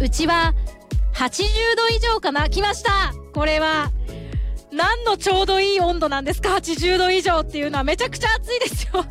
うちは80度以上かな。来ました。これは何のちょうどいい温度なんですか。80度以上っていうのはめちゃくちゃ暑いですよ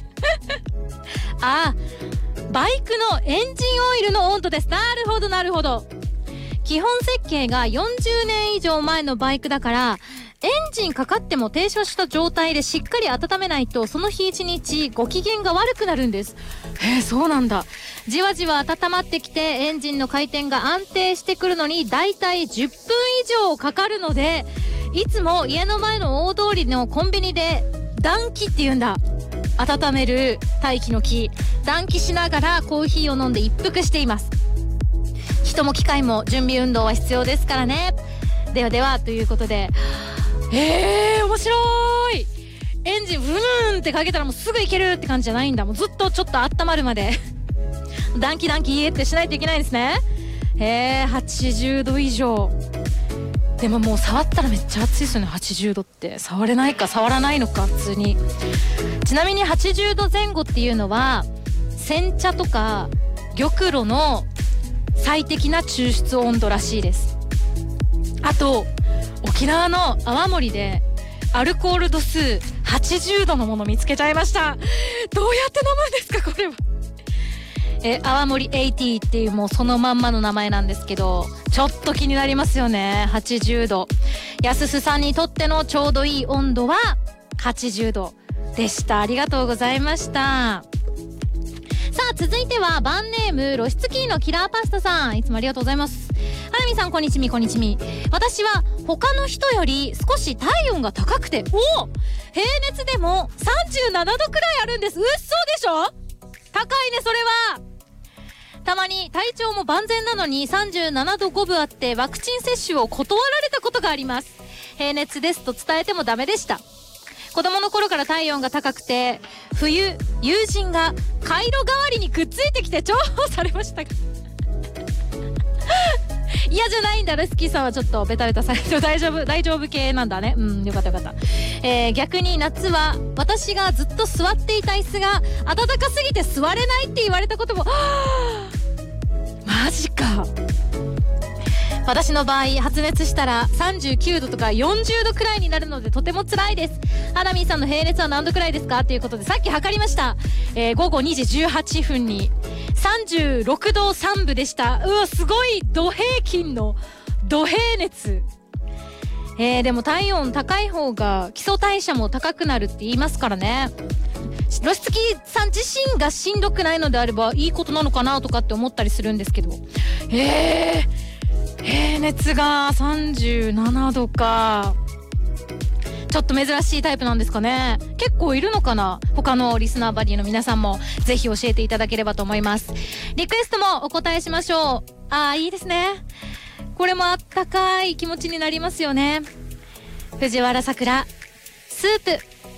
あ、バイクのエンジンオイルの温度です。なるほどなるほど。基本設計が40年以上前のバイクだから、エンジンかかっても停車した状態でしっかり温めないと、その日一日ご機嫌が悪くなるんです。そうなんだ。じわじわ温まってきてエンジンの回転が安定してくるのにだいたい10分以上かかるので、いつも家の前の大通りのコンビニで暖気っていうんだ、温める大気の気、暖気しながらコーヒーを飲んで一服しています。人も機械も準備運動は必要ですからね。ではではということで、面白い。エンジンブーンってかけたらもうすぐ行けるって感じじゃないんだ。もうずっとちょっと温まるまで暖気ってしないといけないんですね。80度以上。でももう触ったらめっちゃ暑いですよね。80度って触れないか触らないのか普通に。ちなみに80度前後っていうのは煎茶とか玉露の最適な抽出温度らしいです。あと沖縄の泡盛でアルコール度数80度のもの見つけちゃいました。どうやって飲むんですかこれは。泡盛80っていうもうそのまんまの名前なんですけど、ちょっと気になりますよね。80度。やすすさんにとってのちょうどいい温度は80度でした。ありがとうございました。さあ続いてはバンネーム露出キーのキラーパスタさん、いつもありがとうございます。はなみさんこんにちみこんにちみ。私は他の人より少し体温が高くて、平熱でも37度くらいあるんです。嘘でしょ。高いねそれは。たまに体調も万全なのに37度5分あってワクチン接種を断られたことがあります。平熱ですと伝えてもダメでした。子供の頃から体温が高くて、冬友人がカイロ代わりにくっついてきて重宝されましたが嫌じゃないんだ。レスキーさんはちょっとベタベタされて大丈夫系なんだね。よかったよかった。逆に夏は私がずっと座っていた椅子が暖かすぎて座れないって言われたことも。マジか。私の場合発熱したら39度とか40度くらいになるのでとても辛いです。ハラミーさんの平熱は何度くらいですかということで、さっき測りました。午後2時18分に36度3分でした。うわすごいド平均のド平熱。でも体温高い方が基礎代謝も高くなるって言いますからね。露出キーさん自身がしんどくないのであればいいことなのかなとかって思ったりするんですけど、平熱が37度か。ちょっと珍しいタイプなんですかね。結構いるのかな。他のリスナーバディの皆さんもぜひ教えていただければと思います。リクエストもお答えしましょう。いいですね。これもあったかい気持ちになりますよね。藤原さくらスープ。